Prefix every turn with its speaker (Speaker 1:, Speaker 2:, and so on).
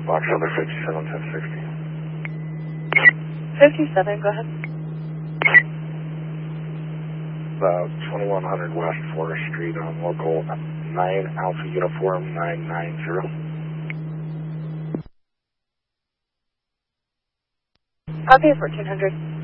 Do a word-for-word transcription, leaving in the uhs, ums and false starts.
Speaker 1: Box number fifty-seven, ten sixty.
Speaker 2: fifty-seven, go ahead.
Speaker 1: About twenty-one hundred West Forest Street on local nine Alpha Uniform nine nine zero.
Speaker 2: Copy, fourteen hundred.